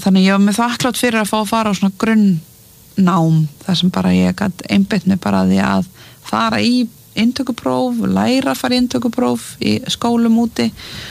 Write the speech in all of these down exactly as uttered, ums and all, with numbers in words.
þannig ég var með þakklátt fyrir að fá að fara á svona grunnnám þar sem bara ég gat einbeitt mig bara að því að fara í inntökupróf, læra að fara í inntökupróf í skólum úti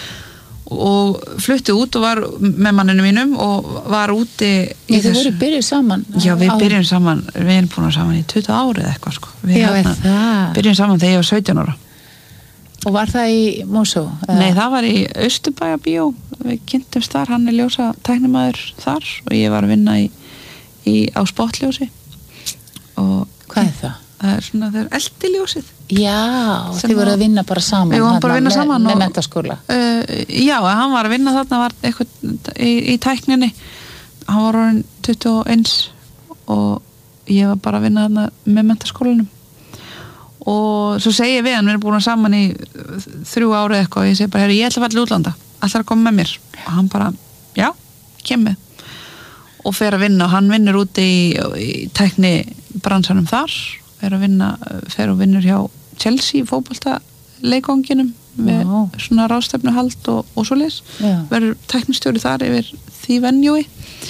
og flutti út og var með manninu mínum og var úti í Þið voru byrjuð saman? Já, við byrjum saman, við erum búin að saman í tuttugu árið eitthvað sko. Við Já, hérna, það. byrjum saman þegar ég var sautján ára. Og var það í Mosó? Nei, það var í Austurbæjarbíó. Við kynntumst þar, hann er ljósa tæknimaður þar og ég var að vinna í, í, á spotljósi. Og hvað er það? Það er svona, það er eldiljósið. Já, þið voru að vinna bara saman. Við vorum bara að vinna saman. Með og, menntaskóla. Uh, já, hann var að vinna þarna, var eitthvað í, í tækninni. Hann var orðinn tuttugu og eins og ég var bara að vinna þarna með menntaskólanum. Og svo segi ég við hann, við erum búin saman í þrjú ári eitthvað og ég segi bara, herri, ég ætla að falla í útlanda. Ætlar að koma með mér. Og hann bara, já, kem með. Og fer að vinna og hann vinnur úti í, í tækni bransanum þar. Fer að vinna, fer og vinnur hjá Chelsea í fótbolta leikonginum með wow. svona ráðstefnuhald og, og svoleiðis. Já. Verður tæknistjóri þar yfir því venjúi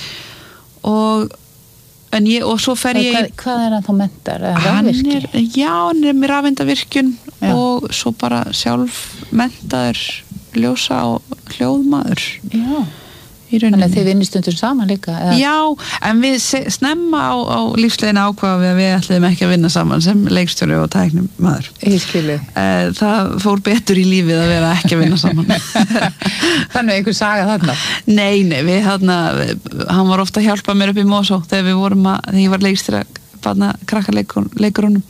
og en ég, og svo fer ég hvað, hvað er hann þá mentar? Hann er, já, hann er með rafeindavirkjun Já. og svo bara sjálf mentaður ljósa og hljóðmaður Já. í rauninni. Þannig að þið vinnistundum saman líka? Eða? Já, en við se, snemma á, á lífsleginu ákvaða við að við ætliðum ekki að vinna saman sem leikstjóri og tæknimaður. Ég skilu. Það fór betur í lífið að vera ekki að vinna saman. Þannig einhver saga þarna? Nei, nei, við þarna, hann var ofta að hjálpa mér upp í Mosó þegar við vorum að, þegar ég var leikstjóri að krakkaleikurunum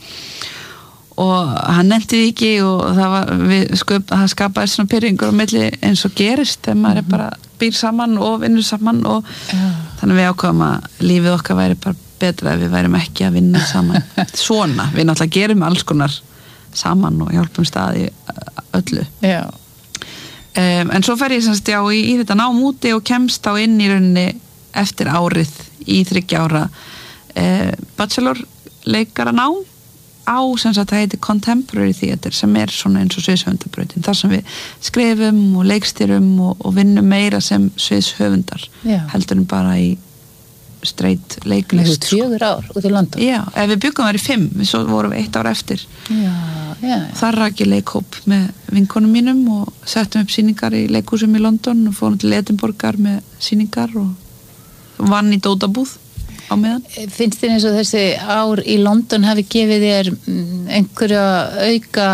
og hann nefndi því ekki og það var, við sköp, það skapaði svona pyrringur á milli eins og gerist þegar maður er bara býr saman og vinnur saman og Já. Þannig við ákváðum að lífið okkar væri bara betra ef við værum ekki að vinna saman svona, við náttúrulega gerum alls konar saman og hjálpum staði öllu Já. um, en svo fer ég semst já í, í þetta nám úti og kemst á inn í rauninni eftir árið í þriggja ára uh, bachelor leikara nám á sem sagt það heitir Contemporary Theatre sem er svona eins og sviðshöfundabrautin þar sem við skrifum og leikstýrum og, og vinnum meira sem sviðshöfundar Já. heldur en bara í straight leiklist Þú fjögur ár út í London? Já, ef við byggum þar í fimm við svo vorum við eitt ár eftir Já, já þar rak ég leikhóp með vinkonum mínum og settum upp sýningar í leikhúsum í London og fórum til Edinborgar með sýningar og vann í dótabúð á meðan. Finnst þér eins og þessi ár í London hafi gefið þér einhverja auka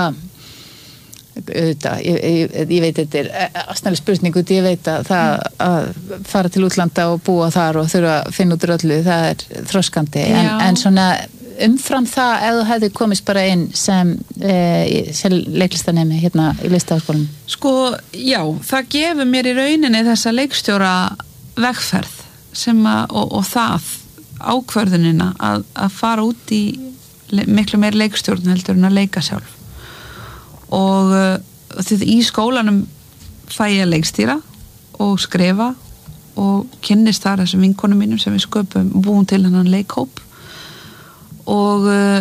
auðvitað, ég, ég, ég veit þetta er aðstæðlega spurning út, ég veit að það að fara til útlanda og búa þar og þurfa að finna út úr öllu, það er þroskandi, en, en svona umfram það ef þú hefði komist bara inn sem, eh, sem leiklistanemi hérna í Listaháskólanum? Sko, já, það gefur mér í rauninni þessa leikstjóra vegferð sem að, og, og það ákvörðunina að, að fara út í miklu meir leikstjórn heldur en að leika sjálf og uh, því í skólanum fæ ég að leikstýra og skrifa og kynnist þar þessum vinkonum mínum sem við sköpum búum til hennan leikhóp og uh,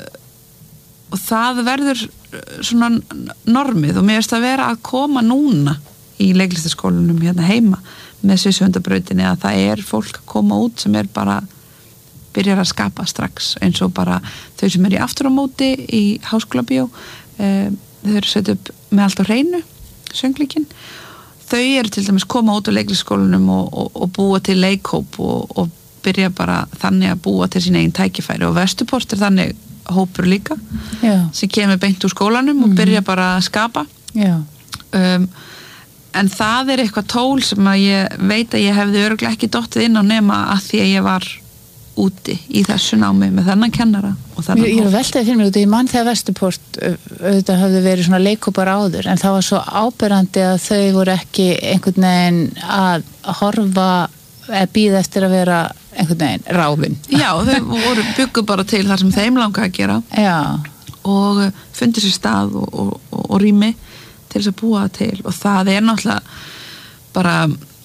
og það verður svona normið og mér finnst að vera að koma núna í leiklistaskólanum hérna heima með sviðshöfundabrautinni að það er fólk að koma út sem er bara byrjar að skapa strax eins og bara þau sem er í aftur á móti í háskólabíó um, þau eru sett upp með allt á hreinu söngleikin þau eru til dæmis koma út á leiklistaskólanum og, og, og búa til leikhóp og, og byrja bara þannig að búa til sín eigin tækifæri og Vesturport er þannig hópur líka Já. sem kemur beint úr skólanum og byrja bara að skapa um, en það er eitthvað tól sem að ég veit að ég hefði örugglega ekki dottið inn á nema að því að ég var úti í þessu námi með þennan kennara og þennan Ég, ég er veltaði fyrir mér út, ég mann þegar Vesturport auðvitað hafði verið svona leikhópar áður en það var svo áberandi að þau voru ekki einhvern veginn að horfa eða bíða eftir að vera einhvern veginn ráðin. Já, þau voru byggu bara til þar sem þeim langa að gera Já. og fundi sér stað og, og, og, og rými til þess að búa til og það er náttúrulega bara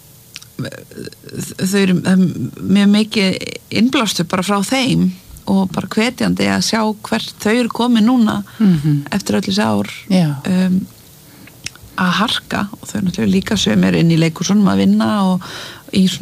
þau eru mjög mikið innblástur bara frá þeim og bara hvetjandi að sjá hvert þau eru komið núna mm-hmm. eftir öll þessi ár um, að harka og þau náttúrulega líka sömur inn í leikhúsunum að vinna og í